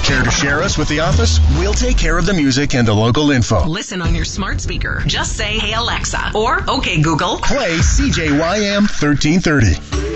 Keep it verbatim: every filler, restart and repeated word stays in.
Care to share us with the office? We'll take care of the music and the local info. Listen on your smart speaker. Just say, "Hey Alexa," or "Okay Google, play C J Y M thirteen thirty."